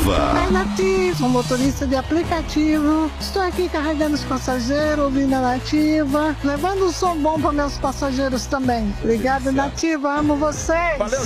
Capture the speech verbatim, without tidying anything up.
Nativa. Oi, Nativa, sou motorista de aplicativo. Estou aqui carregando os passageiros, ouvindo a Nativa, levando um som bom para meus passageiros também. Obrigado, Nativa, amo vocês. Valeu,